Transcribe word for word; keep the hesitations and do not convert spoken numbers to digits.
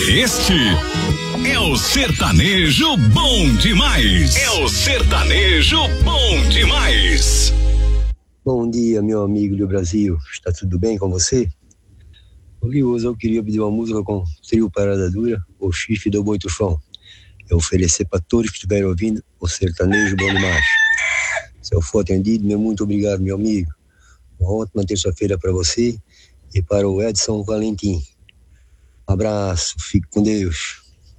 Este é o sertanejo bom demais. É o sertanejo bom demais. Bom dia, meu amigo do Brasil. Está tudo bem com você? Hoje eu queria pedir uma música com trio Parada Dura, o Chifre do Boi Tufão. Eu oferecer para todos que estiverem ouvindo o sertanejo bom demais. Se eu for atendido, meu muito obrigado, meu amigo. Uma ótima terça-feira para você e para o Edson Valentim. Um abraço, fique com Deus.